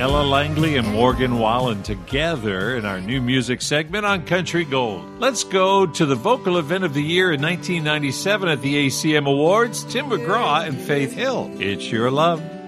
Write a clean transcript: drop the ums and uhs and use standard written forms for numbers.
Ella Langley and Morgan Wallen together in our new music segment on Country Gold. Let's go to the vocal event of the year in 1997 at the ACM Awards, Tim McGraw and Faith Hill. It's Your Love.